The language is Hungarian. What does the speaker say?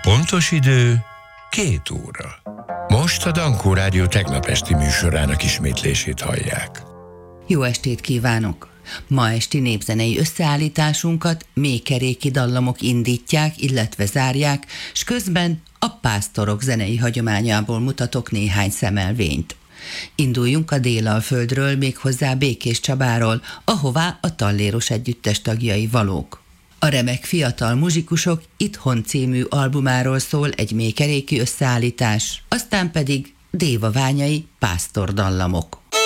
pontos idő 2 óra. Most a Dankó Rádió tegnap esti műsorának ismétlését hallják. Jó estét kívánok! Ma esti népzenei összeállításunkat mélykeréki dallamok indítják, illetve zárják, s közben a pásztorok zenei hagyományából mutatok néhány szemelvényt. Induljunk a Délalföldről, méghozzá Békés Csabáról, ahová a Talléros együttes tagjai valók. A remek fiatal muzsikusok Itthon című albumáról szól egy mélykeréki összeállítás, aztán pedig Déva Ványai pásztordallamok.